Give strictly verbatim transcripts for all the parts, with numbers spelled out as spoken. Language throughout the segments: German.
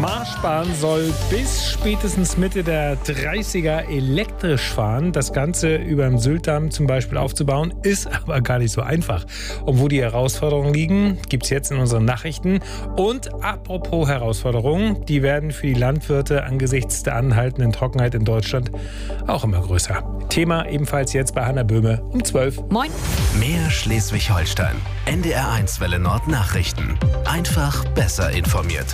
Marschbahn soll bis spätestens Mitte der dreißiger elektrisch fahren. Das Ganze über dem Syltdamm zum Beispiel aufzubauen, ist aber gar nicht so einfach. Und wo die Herausforderungen liegen, gibt es jetzt in unseren Nachrichten. Und apropos Herausforderungen, die werden für die Landwirte angesichts der anhaltenden Trockenheit in Deutschland auch immer größer. Thema ebenfalls jetzt bei Hannah Böhme um zwölf. Moin. Mehr Schleswig-Holstein. N D R eins Welle Nord Nachrichten. Einfach besser informiert.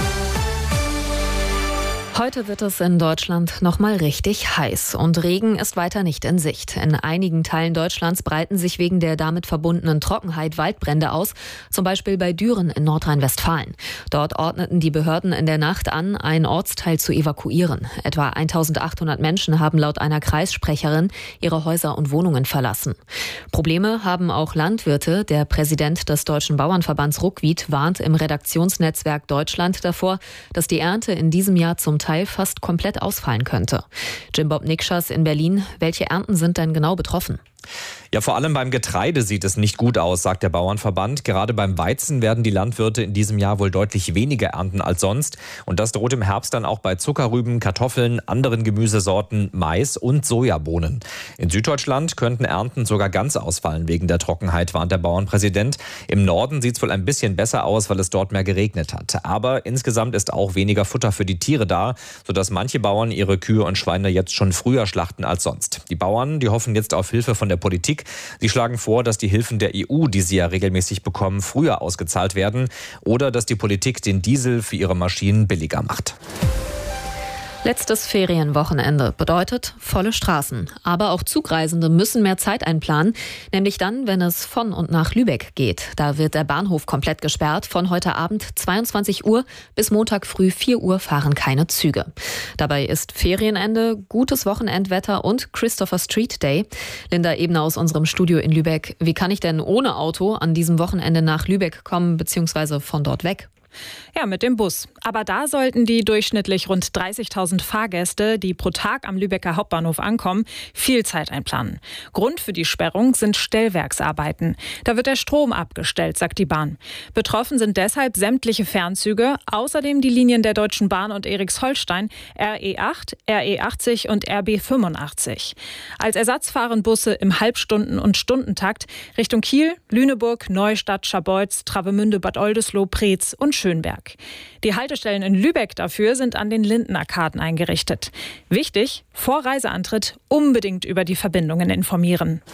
Heute wird es in Deutschland noch mal richtig heiß und Regen ist weiter nicht in Sicht. In einigen Teilen Deutschlands breiten sich wegen der damit verbundenen Trockenheit Waldbrände aus, zum Beispiel bei Düren in Nordrhein-Westfalen. Dort ordneten die Behörden in der Nacht an, einen Ortsteil zu evakuieren. Etwa eintausendachthundert Menschen haben laut einer Kreissprecherin ihre Häuser und Wohnungen verlassen. Probleme haben auch Landwirte. Der Präsident des Deutschen Bauernverbands Ruckwied warnt im Redaktionsnetzwerk Deutschland davor, dass die Ernte in diesem Jahr zum Teil fast komplett ausfallen könnte. Jim Bob Nikschas in Berlin. Welche Ernten sind denn genau betroffen? Ja, vor allem beim Getreide sieht es nicht gut aus, sagt der Bauernverband. Gerade beim Weizen werden die Landwirte in diesem Jahr wohl deutlich weniger ernten als sonst. Und das droht im Herbst dann auch bei Zuckerrüben, Kartoffeln, anderen Gemüsesorten, Mais und Sojabohnen. In Süddeutschland könnten Ernten sogar ganz ausfallen wegen der Trockenheit, warnt der Bauernpräsident. Im Norden sieht es wohl ein bisschen besser aus, weil es dort mehr geregnet hat. Aber insgesamt ist auch weniger Futter für die Tiere da, sodass manche Bauern ihre Kühe und Schweine jetzt schon früher schlachten als sonst. Die Bauern, die hoffen jetzt auf Hilfe von der Politik. Sie schlagen vor, dass die Hilfen der E U, die sie ja regelmäßig bekommen, früher ausgezahlt werden oder dass die Politik den Diesel für ihre Maschinen billiger macht. Letztes Ferienwochenende bedeutet volle Straßen. Aber auch Zugreisende müssen mehr Zeit einplanen, nämlich dann, wenn es von und nach Lübeck geht. Da wird der Bahnhof komplett gesperrt. Von heute Abend zweiundzwanzig Uhr bis Montag früh vier Uhr fahren keine Züge. Dabei ist Ferienende, gutes Wochenendwetter und Christopher Street Day. Linda Ebner aus unserem Studio in Lübeck. Wie kann ich denn ohne Auto an diesem Wochenende nach Lübeck kommen bzw. von dort weg? Ja, mit dem Bus. Aber da sollten die durchschnittlich rund dreißigtausend Fahrgäste, die pro Tag am Lübecker Hauptbahnhof ankommen, viel Zeit einplanen. Grund für die Sperrung sind Stellwerksarbeiten. Da wird der Strom abgestellt, sagt die Bahn. Betroffen sind deshalb sämtliche Fernzüge, außerdem die Linien der Deutschen Bahn und Erichsholstein, R E acht, R E achtzig und R B fünfundachtzig. Als Ersatz fahren Busse im Halbstunden- und Stundentakt Richtung Kiel, Lüneburg, Neustadt, Scharbeutz, Travemünde, Bad Oldesloe, Preetz und Schönberg. Die Haltestellen in Lübeck dafür sind an den Lindenarkaden eingerichtet. Wichtig, vor Reiseantritt unbedingt über die Verbindungen informieren.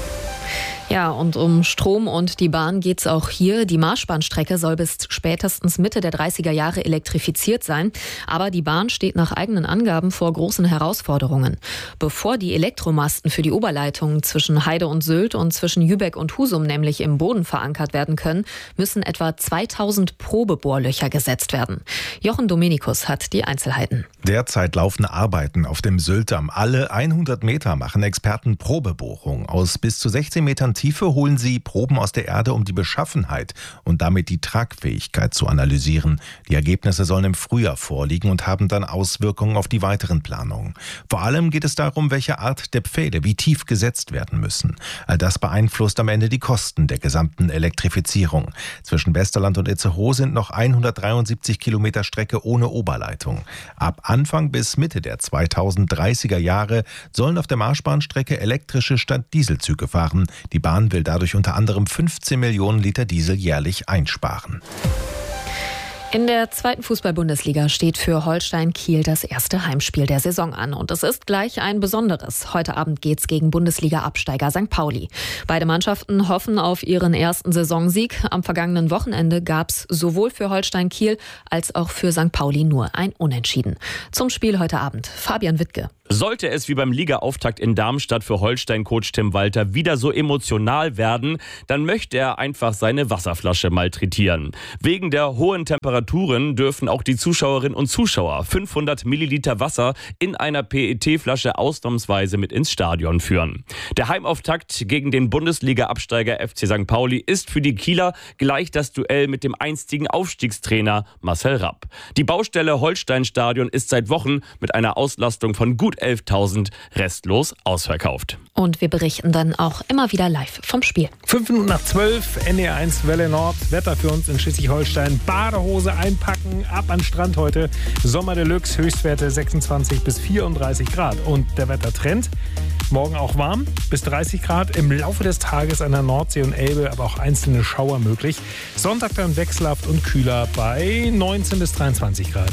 Ja, und um Strom und die Bahn geht's auch hier. Die Marschbahnstrecke soll bis spätestens Mitte der dreißiger Jahre elektrifiziert sein. Aber die Bahn steht nach eigenen Angaben vor großen Herausforderungen. Bevor die Elektromasten für die Oberleitungen zwischen Heide und Sylt und zwischen Jübeck und Husum nämlich im Boden verankert werden können, müssen etwa zweitausend Probebohrlöcher gesetzt werden. Jochen Dominikus hat die Einzelheiten. Derzeit laufen Arbeiten auf dem Syltdamm. Alle hundert Meter machen Experten Probebohrung. Aus bis zu sechzehn Metern Tiefe holen sie Proben aus der Erde, um die Beschaffenheit und damit die Tragfähigkeit zu analysieren. Die Ergebnisse sollen im Frühjahr vorliegen und haben dann Auswirkungen auf die weiteren Planungen. Vor allem geht es darum, welche Art der Pfähle wie tief gesetzt werden müssen. All das beeinflusst am Ende die Kosten der gesamten Elektrifizierung. Zwischen Westerland und Itzehoe sind noch hundertdreiundsiebzig Kilometer Strecke ohne Oberleitung. Ab Anfang bis Mitte der zweitausenddreißiger Jahre sollen auf der Marschbahnstrecke elektrische statt Dieselzüge fahren. Die Bahn will dadurch unter anderem fünfzehn Millionen Liter Diesel jährlich einsparen. In der zweiten Fußball-Bundesliga steht für Holstein Kiel das erste Heimspiel der Saison an. Und es ist gleich ein besonderes. Heute Abend geht's gegen Bundesliga-Absteiger Sankt Pauli. Beide Mannschaften hoffen auf ihren ersten Saisonsieg. Am vergangenen Wochenende gab's sowohl für Holstein Kiel als auch für Sankt Pauli nur ein Unentschieden. Zum Spiel heute Abend Fabian Wittke. Sollte es wie beim Ligaauftakt in Darmstadt für Holstein-Coach Tim Walter wieder so emotional werden, dann möchte er einfach seine Wasserflasche malträtieren. Wegen der hohen Temperaturen dürfen auch die Zuschauerinnen und Zuschauer fünfhundert Milliliter Wasser in einer P E T-Flasche ausnahmsweise mit ins Stadion führen. Der Heimauftakt gegen den Bundesliga-Absteiger F C Sankt Pauli ist für die Kieler gleich das Duell mit dem einstigen Aufstiegstrainer Marcel Rapp. Die Baustelle Holstein-Stadion ist seit Wochen mit einer Auslastung von gut elftausend restlos ausverkauft. Und wir berichten dann auch immer wieder live vom Spiel. Fünf Minuten nach zwölf, N D R eins Welle Nord. Wetter für uns in Schleswig-Holstein. Badehose Tasche einpacken, ab an den Strand heute. Sommer Deluxe, Höchstwerte sechsundzwanzig bis vierunddreißig Grad. Und der Wettertrend, morgen auch warm, bis dreißig Grad. Im Laufe des Tages an der Nordsee und Elbe aber auch einzelne Schauer möglich. Sonntag dann wechselhaft und kühler bei neunzehn bis dreiundzwanzig Grad.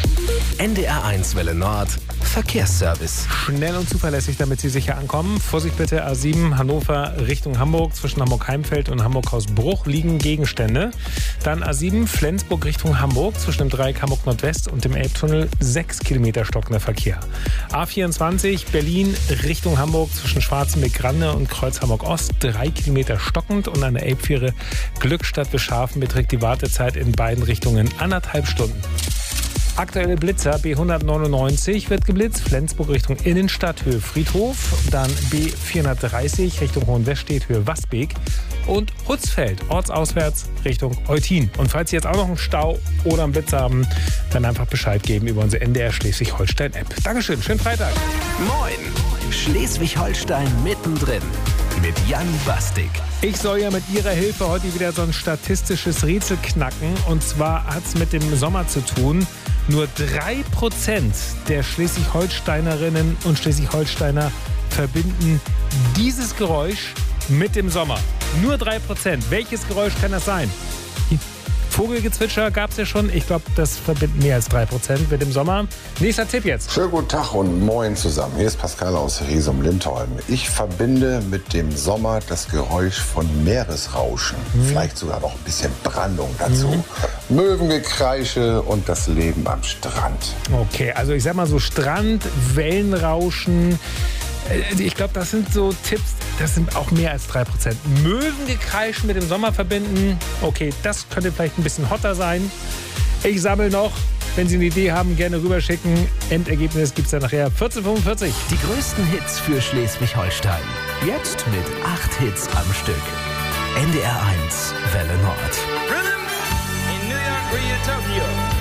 N D R eins Welle Nord, Verkehrsservice. Schnell und zuverlässig, damit Sie sicher ankommen. Vorsicht bitte, A sieben Hannover Richtung Hamburg. Zwischen Hamburg-Heimfeld und Hamburg-Hausbruch liegen Gegenstände. Dann A sieben Flensburg Richtung Hamburg. Zwischen dem Dreieck Hamburg Nordwest und dem Elbtunnel sechs Kilometer stockender Verkehr. A vierundzwanzig Berlin Richtung Hamburg. Zwischen Schwarzenbeck-Grande und Kreuz Hamburg-Ost drei Kilometer stockend. Und an der Elbfähre Glückstadt bis Schafen beträgt die Wartezeit in beiden Richtungen anderthalb Stunden. Aktuelle Blitzer, B hundertneunundneunzig wird geblitzt, Flensburg Richtung Innenstadt, Höhe Friedhof. Dann B vierhundertdreißig Richtung Hohenwestedt, Höhe Wasbeek. Und Hutzfeld, ortsauswärts Richtung Eutin. Und falls Sie jetzt auch noch einen Stau oder einen Blitzer haben, dann einfach Bescheid geben über unsere N D R Schleswig-Holstein-App. Dankeschön, schönen Freitag. Moin, Schleswig-Holstein mittendrin mit Jan Bastik. Ich soll ja mit Ihrer Hilfe heute wieder so ein statistisches Rätsel knacken. Und zwar hat es mit dem Sommer zu tun. Nur drei Prozent der Schleswig-Holsteinerinnen und Schleswig-Holsteiner verbinden dieses Geräusch mit dem Sommer. Nur drei Prozent. Welches Geräusch kann das sein? Vogelgezwitscher gab es ja schon. Ich glaube, das verbindet mehr als drei Prozent mit dem Sommer. Nächster Tipp jetzt. Schönen guten Tag und moin zusammen. Hier ist Pascal aus Riesum-Lindholm. Ich verbinde mit dem Sommer das Geräusch von Meeresrauschen. Mhm. Vielleicht sogar noch ein bisschen Brandung dazu. Mhm. Möwengekreische und das Leben am Strand. Okay, also ich sag mal so Strand, Wellenrauschen. Ich glaube, das sind so Tipps, das sind auch mehr als drei Prozent. Möwengekreisch mit dem Sommer verbinden. Okay, das könnte vielleicht ein bisschen hotter sein. Ich sammle noch. Wenn Sie eine Idee haben, gerne rüberschicken. Endergebnis gibt es dann nachher vierzehn Uhr fünfundvierzig. Die größten Hits für Schleswig-Holstein. Jetzt mit acht Hits am Stück. N D R eins Welle Nord. Rhythm in New York, Rio, Tokyo.